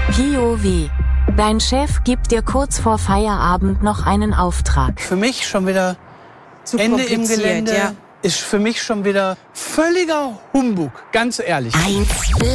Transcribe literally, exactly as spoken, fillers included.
P O V. Dein Chef gibt dir kurz vor Feierabend noch einen Auftrag. Für mich schon wieder Zu Ende im kompliziert, Gelände. ja. Ist für mich schon wieder völliger Humbug, ganz ehrlich. eins